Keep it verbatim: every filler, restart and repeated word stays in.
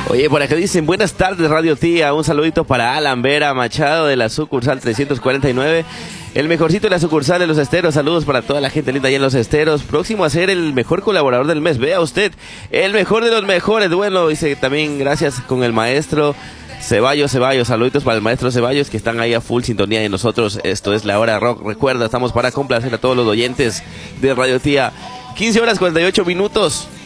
Oye, por acá dicen, buenas tardes Radio Tía, un saludito para Alan Vera Machado de la sucursal trescientos cuarenta y nueve, el mejorcito de la sucursal de Los Esteros. Saludos para toda la gente linda allá en Los Esteros, próximo a ser el mejor colaborador del mes, vea usted, el mejor de los mejores. Bueno, dice también gracias con el maestro Ceballos, Ceballos, saluditos para el maestro Ceballos que están ahí a full sintonía de nosotros. Esto es La Hora Rock, recuerda, estamos para complacer a todos los oyentes de Radio Tía. Quince horas cuarenta y ocho minutos.